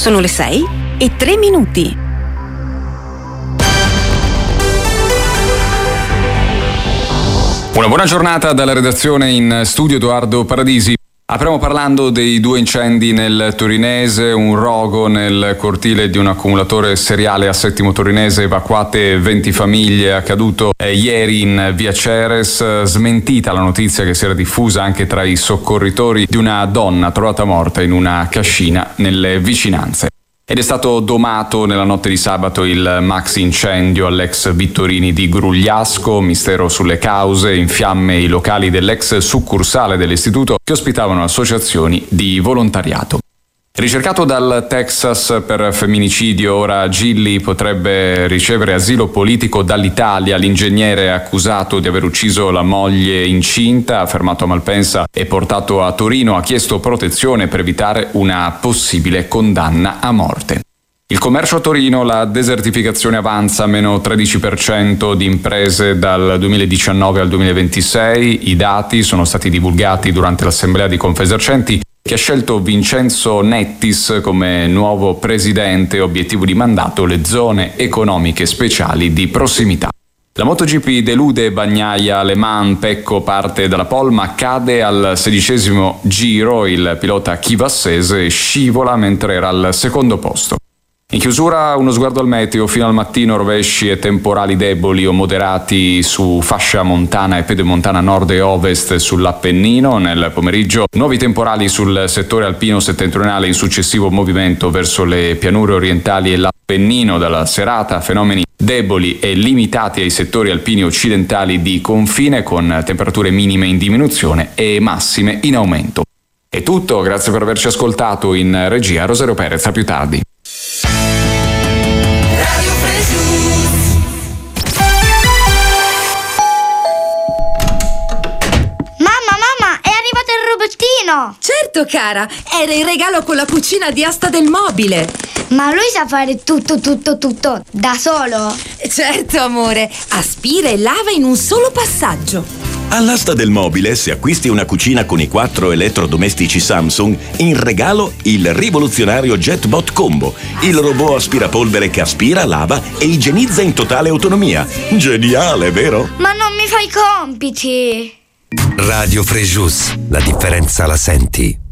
Sono le 6:03. Una buona giornata dalla redazione, in studio Edoardo Paradisi. Apriamo parlando dei 2 incendi nel Torinese, un rogo nel cortile di un accumulatore seriale a Settimo Torinese, evacuate 20 famiglie, accaduto ieri in via Ceres, smentita la notizia che si era diffusa anche tra i soccorritori di una donna trovata morta in una cascina nelle vicinanze. Ed è stato domato nella notte di sabato il maxi incendio all'ex Vittorini di Grugliasco, mistero sulle cause, in fiamme i locali dell'ex succursale dell'istituto che ospitavano associazioni di volontariato. Ricercato dal Texas per femminicidio, ora Gilli potrebbe ricevere asilo politico dall'Italia. L'ingegnere accusato di aver ucciso la moglie incinta, fermato a Malpensa e portato a Torino, ha chiesto protezione per evitare una possibile condanna a morte. Il commercio a Torino, la desertificazione avanza, meno 13% di imprese dal 2019 al 2026. I dati sono stati divulgati durante l'assemblea di Confesercenti, che ha scelto Vincenzo Nettis come nuovo presidente. Obiettivo di mandato: le zone economiche speciali di prossimità. La MotoGP delude Bagnaia Le Mans, Pecco parte dalla Polma, cade al 16° giro, il pilota chivassese scivola mentre era al secondo posto. In chiusura uno sguardo al meteo: fino al mattino rovesci e temporali deboli o moderati su fascia montana e pedemontana nord e ovest sull'Appennino. Nel pomeriggio nuovi temporali sul settore alpino settentrionale in successivo movimento verso le pianure orientali e l'Appennino. Dalla serata fenomeni deboli e limitati ai settori alpini occidentali di confine, con temperature minime in diminuzione e massime in aumento. È tutto, grazie per averci ascoltato. In regia Rosario Perez, a più tardi. Certo cara, era il regalo con la cucina di Asta del Mobile. Ma lui sa fare tutto da solo? Certo amore, aspira e lava in un solo passaggio. All'Asta del Mobile, se acquisti una cucina con i 4 elettrodomestici Samsung, in regalo il rivoluzionario JetBot Combo, il robot aspirapolvere che aspira, lava e igienizza in totale autonomia. Geniale, vero? Ma non mi fai i compiti! Radio Frejus, la differenza la senti.